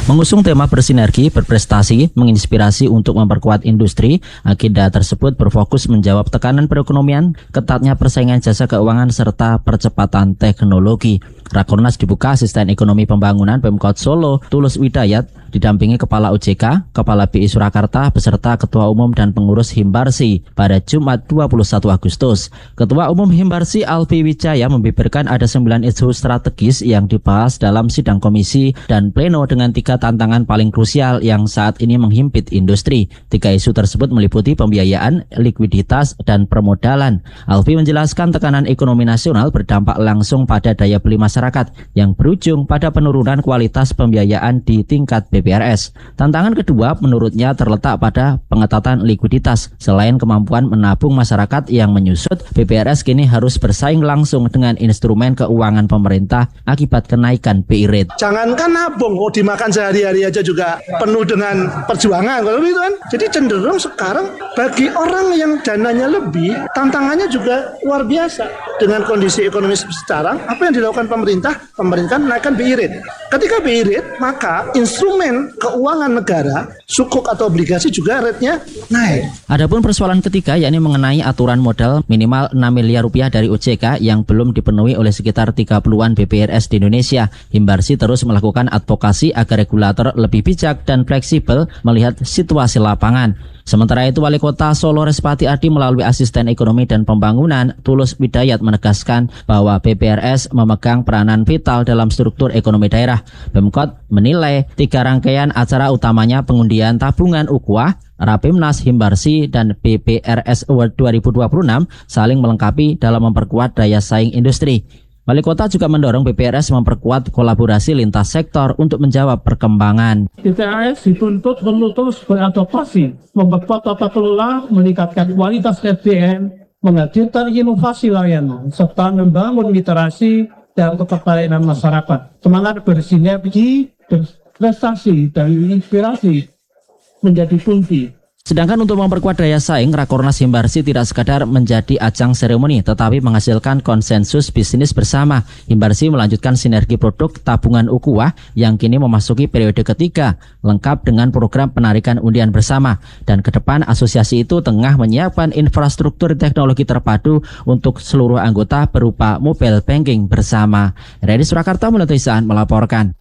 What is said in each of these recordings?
Mengusung tema bersinergi, berprestasi, menginspirasi untuk memperkuat industri, agenda tersebut berfokus menjawab tekanan perekonomian, ketatnya persaingan jasa keuangan, serta percepatan teknologi. Rakornas dibuka Asisten Ekonomi Pembangunan Pemkot Solo, Tulus Widayat, didampingi Kepala OJK, Kepala BI Surakarta, beserta Ketua Umum dan Pengurus Himbarsi pada Jumat 21 Agustus. Ketua Umum Himbarsi Alfi Wijaya membeberkan ada 9 isu strategis yang dibahas dalam sidang komisi dan pleno dengan 3 tantangan paling krusial yang saat ini menghimpit industri. 3 isu tersebut meliputi pembiayaan, likuiditas, dan permodalan. Alfi menjelaskan tekanan ekonomi nasional berdampak langsung pada daya beli masyarakat yang berujung pada penurunan kualitas pembiayaan di tingkat BPRS. Tantangan kedua menurutnya terletak pada pengetatan likuiditas. Selain kemampuan menabung masyarakat yang menyusut, BPRS kini harus bersaing langsung dengan instrumen keuangan pemerintah akibat kenaikan BI rate. Jangankan nabung, dimakan sehari-hari aja juga penuh dengan perjuangan kalau itu kan. Jadi cenderung sekarang bagi orang yang dananya lebih, tantangannya juga luar biasa. Dengan kondisi ekonomi sekarang, apa yang dilakukan pemerintah menaikkan BI rate. Ketika BI rate, maka instrumen keuangan negara, sukuk atau obligasi juga rate-nya naik. Adapun persoalan ketiga yakni mengenai aturan modal minimal 6 miliar rupiah dari OJK yang belum dipenuhi oleh sekitar 30-an BPRS di Indonesia. Himbarsi terus melakukan advokasi agar regulator lebih bijak dan fleksibel melihat situasi lapangan. Sementara itu, Wali Kota Solo Respati Adi melalui Asisten Ekonomi dan Pembangunan Tulus Widayat menegaskan bahwa BPRS memegang peranan vital dalam struktur ekonomi daerah. Pemkot menilai 3 rangkaian acara utamanya pengundian tabungan Ukhuwah, Rapimnas, Himbarsi, dan BPRS Award 2026 saling melengkapi dalam memperkuat daya saing industri. Wali Kota juga mendorong BPRS memperkuat kolaborasi lintas sektor untuk menjawab perkembangan. BPRS dituntut perlu terus beradaptasi, memperkuat tata kelola, meningkatkan kualitas SDM, menghadirkan inovasi layanan, serta membangun literasi dan ketertarikan masyarakat. Semangat bersinergi, berprestasi, dan inspirasi menjadi kunci. Sedangkan untuk memperkuat daya saing, Rakornas Himbarsi tidak sekadar menjadi ajang seremoni, tetapi menghasilkan konsensus bisnis bersama. Himbarsi melanjutkan sinergi produk tabungan Ukhuwah yang kini memasuki periode ketiga, lengkap dengan program penarikan undian bersama. Dan ke depan asosiasi itu tengah menyiapkan infrastruktur teknologi terpadu untuk seluruh anggota berupa mobile banking bersama. Dari Surakarta, Mulyoto Ihsan melaporkan.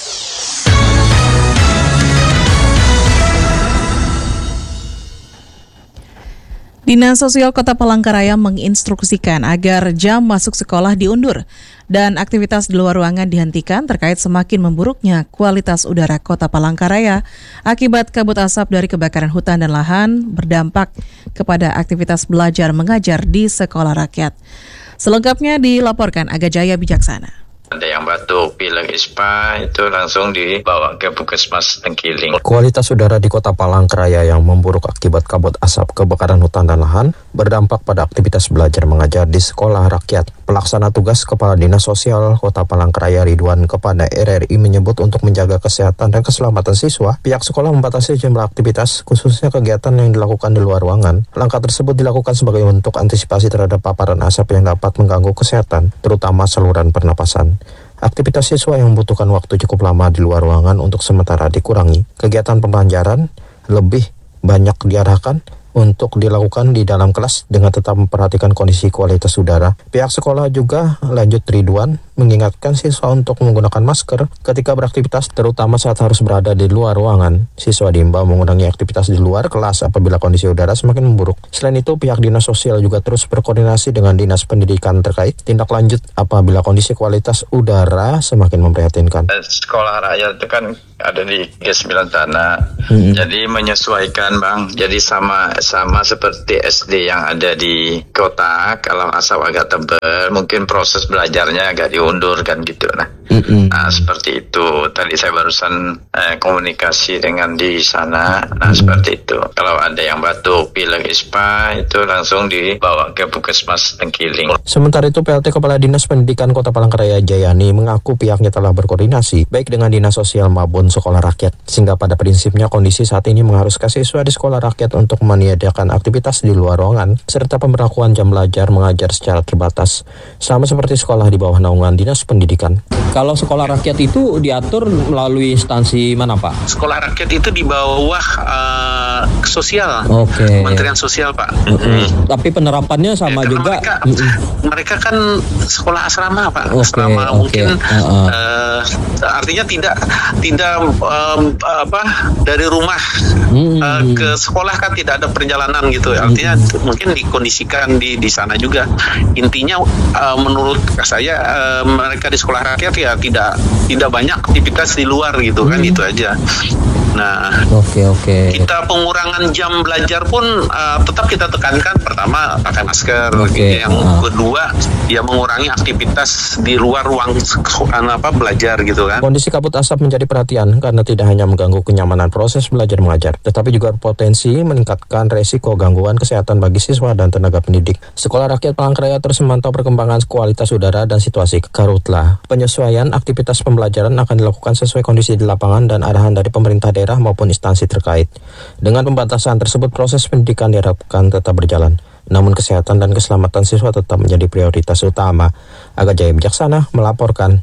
Dinas Sosial Kota Palangkaraya menginstruksikan agar jam masuk sekolah diundur dan aktivitas di luar ruangan dihentikan terkait semakin memburuknya kualitas udara Kota Palangkaraya akibat kabut asap dari kebakaran hutan dan lahan berdampak kepada aktivitas belajar mengajar di sekolah rakyat. Selengkapnya dilaporkan Aga Jaya Bijaksana. Ada yang batuk, pilek, ispa, itu langsung dibawa ke Puskesmas Tengkiling. Kualitas udara di Kota Palangkaraya yang memburuk akibat kabut asap kebakaran hutan dan lahan berdampak pada aktivitas belajar mengajar di sekolah rakyat. Pelaksana tugas Kepala Dinas Sosial Kota Palangkaraya Ridwan kepada RRI menyebut untuk menjaga kesehatan dan keselamatan siswa, pihak sekolah membatasi jumlah aktivitas, khususnya kegiatan yang dilakukan di luar ruangan. Langkah tersebut dilakukan sebagai bentuk antisipasi terhadap paparan asap yang dapat mengganggu kesehatan, terutama saluran pernapasan. Aktivitas siswa yang membutuhkan waktu cukup lama di luar ruangan untuk sementara dikurangi. Kegiatan pembelajaran lebih banyak diarahkan untuk dilakukan di dalam kelas dengan tetap memperhatikan kondisi kualitas udara. Pihak sekolah juga, lanjut Ridwan, mengingatkan siswa untuk menggunakan masker ketika beraktivitas, terutama saat harus berada di luar ruangan. Siswa diimbau mengurangi aktivitas di luar kelas apabila kondisi udara semakin memburuk. Selain itu, pihak Dinas Sosial juga terus berkoordinasi dengan Dinas Pendidikan terkait tindak lanjut apabila kondisi kualitas udara semakin memprihatinkan. Sekolah rakyat itu kan ada di G9 Tanah, jadi menyesuaikan Bang, jadi sama seperti SD yang ada di kota. Kalau asap agak tebal, mungkin proses belajarnya agak diundur kan gitu. Nah, seperti itu. Tadi saya barusan komunikasi dengan di sana. Nah, seperti itu. Kalau ada yang batuk, pilek, ispa, itu langsung dibawa ke Puskesmas Tengkiling. Sementara itu, PLT Kepala Dinas Pendidikan Kota Palangkaraya Jayani mengaku pihaknya telah berkoordinasi baik dengan Dinas Sosial maupun sekolah rakyat, sehingga pada prinsipnya kondisi saat ini mengharuskan siswa di sekolah rakyat untuk meniadakan aktivitas di luar ruangan, serta pemberlakuan jam belajar mengajar secara terbatas, sama seperti sekolah di bawah naungan Dinas Pendidikan. Kalau sekolah rakyat itu diatur melalui instansi mana, Pak? Sekolah rakyat itu di bawah sosial, Kementerian Sosial, Pak. Tapi penerapannya sama juga. Mereka kan sekolah asrama, Pak. Asrama mungkin artinya tidak dari rumah ke sekolah kan tidak ada perjalanan gitu. Artinya mungkin dikondisikan di sana juga. Intinya menurut saya mereka di sekolah rakyat ya tidak banyak aktivitas di luar gitu kan, itu aja. Nah, kita pengurangan jam belajar pun tetap kita tekankan, pertama pakai masker, yang kedua ya mengurangi aktivitas di luar ruang belajar gitu kan. Kondisi kabut asap menjadi perhatian karena tidak hanya mengganggu kenyamanan proses belajar mengajar, tetapi juga berpotensi meningkatkan resiko gangguan kesehatan bagi siswa dan tenaga pendidik. Sekolah Rakyat Palangkaraya terus memantau perkembangan kualitas udara dan situasi karhutla. Penyesuaian aktivitas pembelajaran akan dilakukan sesuai kondisi di lapangan dan arahan dari pemerintah daerah maupun instansi terkait. Dengan pembatasan tersebut, proses pendidikan diharapkan tetap berjalan. Namun kesehatan dan keselamatan siswa tetap menjadi prioritas utama. Aga Jaya Bijaksana melaporkan.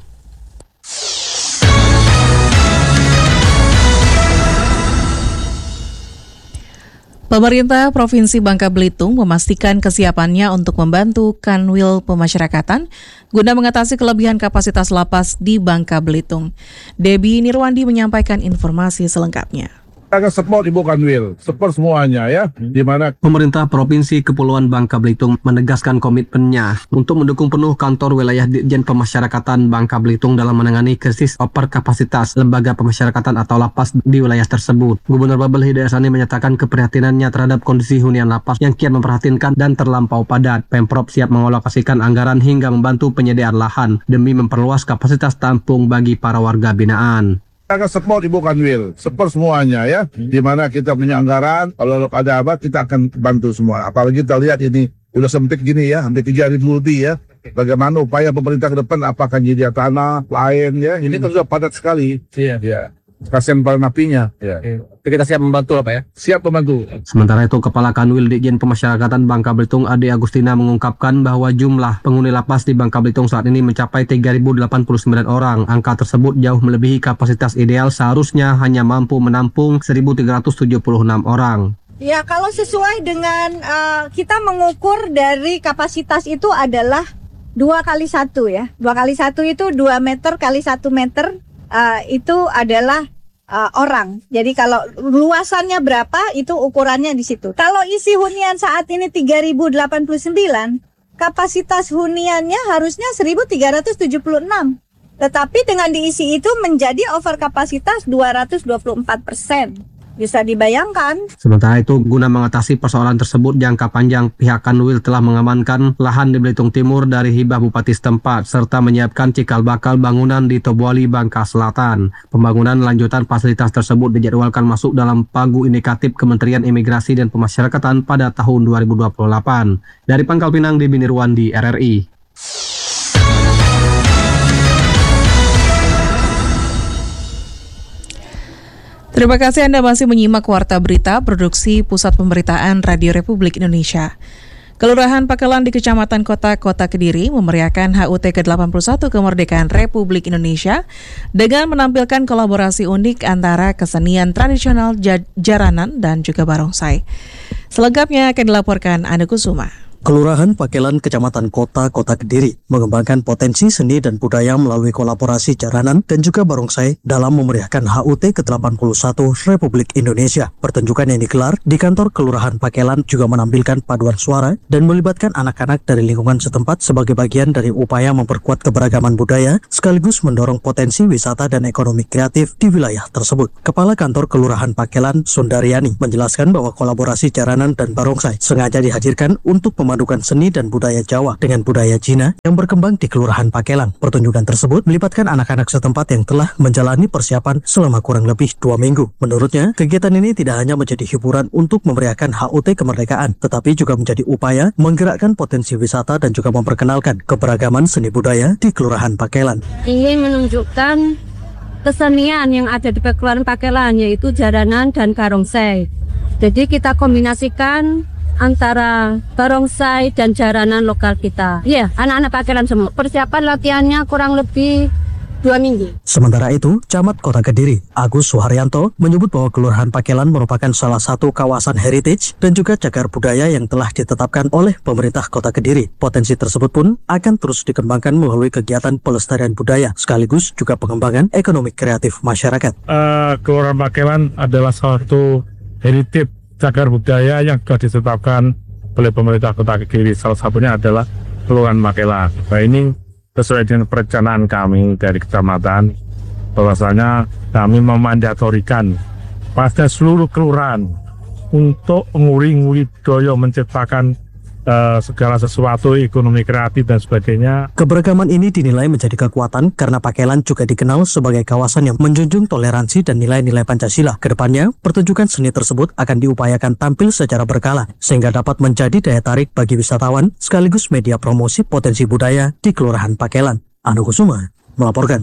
Pemerintah Provinsi Bangka Belitung memastikan kesiapannya untuk membantu Kanwil Pemasyarakatan guna mengatasi kelebihan kapasitas lapas di Bangka Belitung. Debbie Nirwandi menyampaikan informasi selengkapnya. Akan support Ibu Kanwil, support semuanya ya, di mana Pemerintah Provinsi Kepulauan Bangka Belitung menegaskan komitmennya untuk mendukung penuh kantor wilayah Ditjen Pemasyarakatan Bangka Belitung dalam menangani krisis overkapasitas lembaga pemasyarakatan atau lapas di wilayah tersebut. Gubernur Babel Hidayat Sani menyatakan keprihatinannya terhadap kondisi hunian lapas yang kian memprihatinkan dan terlampau padat. Pemprov siap mengalokasikan anggaran hingga membantu penyediaan lahan demi memperluas kapasitas tampung bagi para warga binaan. akan support Ibu Kanwil, support semuanya ya, di mana kita punya anggaran, kalau ada apa kita akan bantu semua. Apalagi kita lihat ini udah sempit gini ya, hampir 3.000 lebih ya. Bagaimana upaya pemerintah ke depan, apakah nyediakan tanah lain ya, ini kan sudah padat sekali. Iya. Kasihan para napinya. Ya. Kita siap membantu apa ya? Siap membantu. Sementara itu, Kepala Kanwil Ditjen Pemasyarakatan Bangka Belitung Ade Agustina mengungkapkan bahwa jumlah penghuni lapas di Bangka Belitung saat ini mencapai 3.089 orang. Angka tersebut jauh melebihi kapasitas ideal, seharusnya hanya mampu menampung 1.376 orang. Ya, kalau sesuai dengan kita mengukur dari kapasitas itu adalah 2x1 ya. 2x1 itu 2 meter kali 1 meter. Itu adalah orang. Jadi kalau luasannya berapa, itu ukurannya di situ. Kalau isi hunian saat ini 3.089, kapasitas huniannya harusnya 1.376. Tetapi dengan diisi itu menjadi over kapasitas 224%. Bisa dibayangkan. Sementara itu, guna mengatasi persoalan tersebut jangka panjang, pihak Kanwil telah mengamankan lahan di Belitung Timur dari hibah Bupati setempat, serta menyiapkan cikal bakal bangunan di Tobuali, Bangka Selatan. Pembangunan lanjutan fasilitas tersebut dijadwalkan masuk dalam pagu indikatif Kementerian Imigrasi dan Pemasyarakatan pada tahun 2028. Dari Pangkal Pinang, Debbie Nirwandi, RRI. Terima kasih Anda masih menyimak Warta Berita Produksi Pusat Pemberitaan Radio Republik Indonesia. Kelurahan Pakelan di Kecamatan Kota Kediri memeriahkan HUT ke-81 kemerdekaan Republik Indonesia dengan menampilkan kolaborasi unik antara kesenian tradisional jaranan dan juga barongsai. Selengkapnya akan dilaporkan Anda Kusuma. Kelurahan Pakelan Kecamatan Kota Kediri mengembangkan potensi seni dan budaya melalui kolaborasi jaranan dan juga barongsai dalam memeriahkan HUT ke-81 Republik Indonesia. Pertunjukan yang digelar di kantor Kelurahan Pakelan juga menampilkan paduan suara dan melibatkan anak-anak dari lingkungan setempat sebagai bagian dari upaya memperkuat keberagaman budaya sekaligus mendorong potensi wisata dan ekonomi kreatif di wilayah tersebut. Kepala Kantor Kelurahan Pakelan, Sundaryani, menjelaskan bahwa kolaborasi jaranan dan barongsai sengaja dihadirkan untuk memadukan seni dan budaya Jawa dengan budaya Cina yang berkembang di Kelurahan Pakelan. Pertunjukan tersebut melibatkan anak-anak setempat yang telah menjalani persiapan selama kurang lebih 2 minggu. Menurutnya, kegiatan ini tidak hanya menjadi hiburan untuk memeriahkan HUT kemerdekaan, tetapi juga menjadi upaya menggerakkan potensi wisata dan juga memperkenalkan keberagaman seni budaya di Kelurahan Pakelan. Ingin menunjukkan kesenian yang ada di Kelurahan Pakelan, yaitu jaranan dan barongsai. Jadi kita kombinasikan antara barongsai dan jaranan lokal kita. Anak-anak Pakelan semua. Persiapan latihannya kurang lebih 2 minggu. Sementara itu, Camat Kota Kediri, Agus Suharyanto, menyebut bahwa Kelurahan Pakelan merupakan salah satu kawasan heritage dan juga cagar budaya yang telah ditetapkan oleh pemerintah Kota Kediri. Potensi tersebut pun akan terus dikembangkan melalui kegiatan pelestarian budaya, sekaligus juga pengembangan ekonomi kreatif masyarakat. Kelurahan Pakelan adalah salah satu heritage cagar budaya yang sudah ditetapkan oleh pemerintah Kota Kediri. Salah satunya adalah Kelurahan Pakelan. Nah, ini sesuai dengan perencanaan kami dari kecamatan, bahwasanya kami memandatorikan pada seluruh kelurahan untuk nguri-nguri budaya, menciptakan segala sesuatu, ekonomi kreatif dan sebagainya. Keberagaman ini dinilai menjadi kekuatan karena Pakelan juga dikenal sebagai kawasan yang menjunjung toleransi dan nilai-nilai Pancasila. Kedepannya, pertunjukan seni tersebut akan diupayakan tampil secara berkala sehingga dapat menjadi daya tarik bagi wisatawan sekaligus media promosi potensi budaya di Kelurahan Pakelan. Anu Kusuma melaporkan.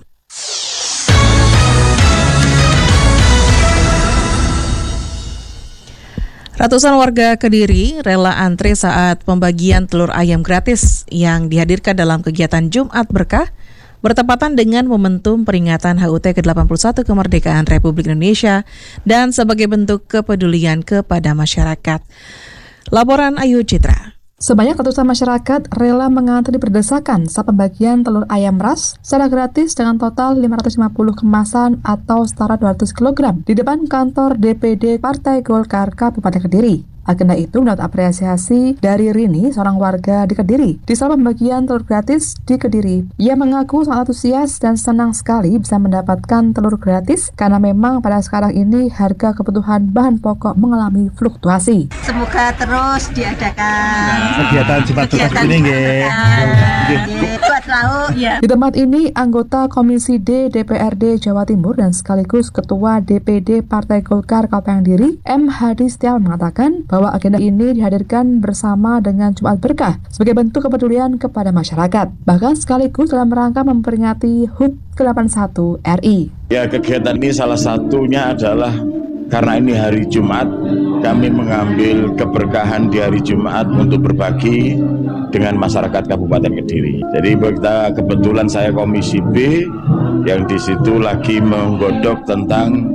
Ratusan warga Kediri rela antre saat pembagian telur ayam gratis yang dihadirkan dalam kegiatan Jumat Berkah bertepatan dengan momentum peringatan HUT ke-81 kemerdekaan Republik Indonesia dan sebagai bentuk kepedulian kepada masyarakat. Laporan Ayu Citra. Sebanyak ratusan masyarakat rela mengantri berdesakan saat pembagian telur ayam ras secara gratis dengan total 550 kemasan atau setara 200 kg di depan kantor DPD Partai Golkar Kabupaten Kediri. Agenda itu mendapat apresiasi dari Rini, seorang warga di Kediri. Di saat pembagian telur gratis di Kediri, ia mengaku sangat antusias dan senang sekali bisa mendapatkan telur gratis karena memang pada sekarang ini harga kebutuhan bahan pokok mengalami fluktuasi. Semoga terus diadakan kegiatan Jumat Berkah ini buat lauk ya. Di tempat ini, anggota Komisi D DPRD Jawa Timur dan sekaligus Ketua DPD Partai Golkar Kabupaten Kediri, M. Hadi Setiawan mengatakan bahwa agenda ini dihadirkan bersama dengan Jumat Berkah sebagai bentuk kepedulian kepada masyarakat, bahkan sekaligus dalam rangka memperingati HUT ke-81 RI. Ya, kegiatan ini salah satunya adalah karena ini hari Jumat, kami mengambil keberkahan di hari Jumat untuk berbagi dengan masyarakat Kabupaten Kediri. Jadi kita kebetulan saya Komisi B yang di situ lagi menggodok tentang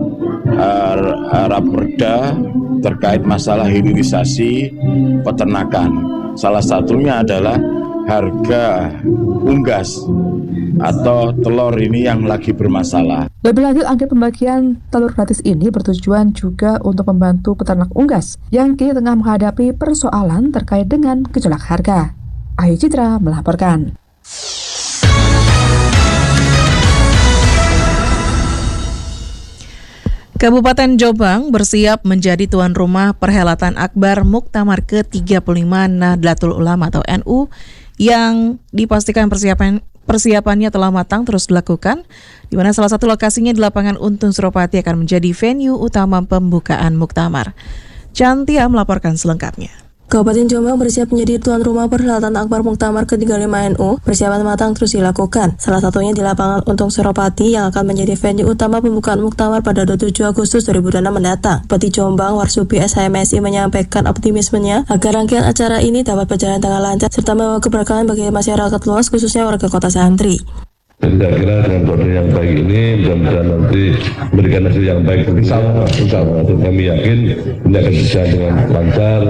raperda terkait masalah hilirisasi peternakan. Salah satunya adalah harga unggas atau telur ini yang lagi bermasalah. Lebih lanjut, angka pembagian telur gratis ini bertujuan juga untuk membantu peternak unggas yang kini tengah menghadapi persoalan terkait dengan gejolak harga. Ayu Citra melaporkan. Kabupaten Jombang bersiap menjadi tuan rumah perhelatan Akbar Muktamar ke-35 Nahdlatul Ulama atau NU yang dipastikan persiapannya telah matang terus dilakukan, di mana salah satu lokasinya di lapangan Untun Suropati akan menjadi venue utama pembukaan Muktamar. Cantia melaporkan selengkapnya. Kabupaten Jombang bersiap menjadi tuan rumah perhelatan Akbar Muktamar ke-35 NU. Persiapan matang terus dilakukan. Salah satunya di lapangan Untung Suropati yang akan menjadi venue utama pembukaan Muktamar pada 27 Agustus 2006 mendatang. Bupati Jombang Warsubi SHMSI menyampaikan optimismenya agar rangkaian acara ini dapat berjalan dengan lancar serta membawa keberkahan bagi masyarakat luas khususnya warga kota santri. Dan saya kira dengan koordinasi yang baik ini mudah-mudahan nanti memberikan hasil yang baik. Insya Allah. Dan kami yakin ini akan berjalan dengan lancar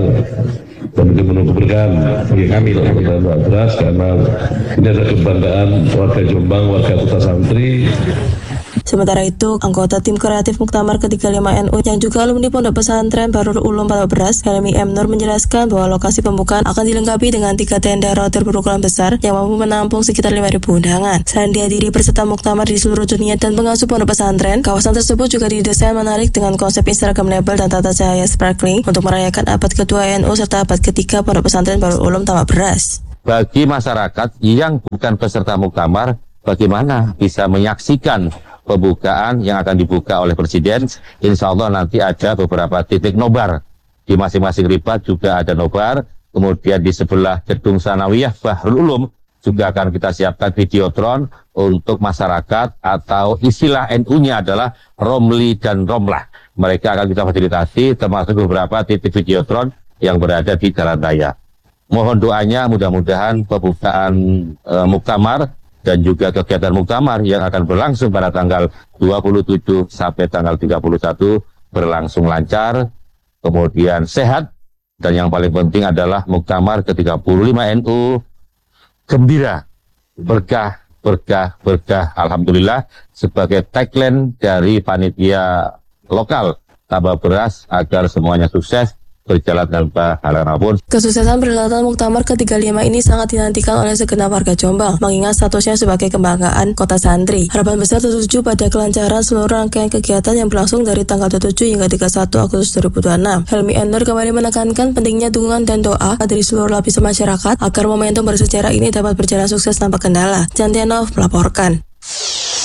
dan penuh keberkahan bagi kami teman-teman beras, karena ini adalah kebanggaan warga Jombang, warga kota santri. Sementara itu, anggota tim kreatif Muktamar ke-35 NU yang juga alumni Pondok Pesantren Darul Ulum Pondok Beras, Helmi M. Nur menjelaskan bahwa lokasi pembukaan akan dilengkapi dengan 3 tenda router berukuran besar yang mampu menampung sekitar 5.000 undangan. Selain dihadiri peserta Muktamar di seluruh dunia dan pengasuh Pondok Pesantren, kawasan tersebut juga didesain menarik dengan konsep Instagramable dan tata cahaya sparkling untuk merayakan abad kedua NU serta abad ketiga Pondok Pesantren Darul Ulum Pondok Beras. Bagi masyarakat yang bukan peserta Muktamar, bagaimana bisa menyaksikan pembukaan yang akan dibuka oleh Presiden? Insya Allah nanti ada beberapa titik nobar. Di masing-masing ribat juga ada nobar. Kemudian di sebelah Gedung Sanawiyah Bahrul Ulum juga akan kita siapkan videotron untuk masyarakat, atau istilah NU-nya adalah Romli dan Romlah. Mereka akan kita fasilitasi termasuk beberapa titik videotron yang berada di jalan raya. Mohon doanya mudah-mudahan pembukaan Muktamar dan juga kegiatan muktamar yang akan berlangsung pada tanggal 27 sampai tanggal 31 berlangsung lancar, kemudian sehat, dan yang paling penting adalah muktamar ke-35 NU gembira, berkah, berkah, berkah. Alhamdulillah, sebagai tagline dari panitia lokal Tabah Beras agar semuanya sukses, berjalan tanpa halangan apapun. Kesuksesan perhelatan Muktamar ke-35 ini sangat dinantikan oleh segenap warga Jombang, mengingat statusnya sebagai kebanggaan kota santri. Harapan besar tertuju pada kelancaran seluruh rangkaian kegiatan yang berlangsung dari tanggal 27 hingga 31 Agustus 2026. Helmi M. Nur kembali menekankan pentingnya dukungan dan doa dari seluruh lapisan masyarakat agar momentum bersejarah ini dapat berjalan sukses tanpa kendala. Jantianov melaporkan.